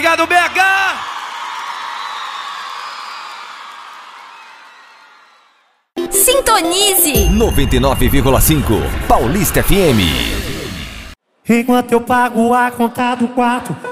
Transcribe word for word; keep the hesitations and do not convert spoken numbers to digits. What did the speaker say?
Obrigado, B H! Sintonize noventa e nove vírgula cinco Paulista F M. Enquanto eu pago a conta do quarto,